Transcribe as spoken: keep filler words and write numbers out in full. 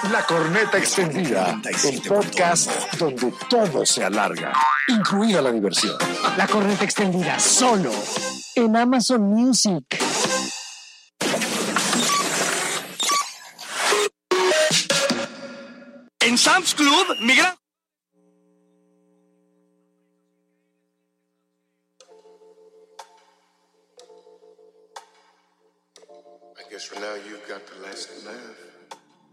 La Corneta Extendida, el podcast donde todo se alarga, incluida la diversión. La Corneta Extendida, solo en Amazon Music. En Sam's Club, mi gran... I guess for now you've got the last laugh.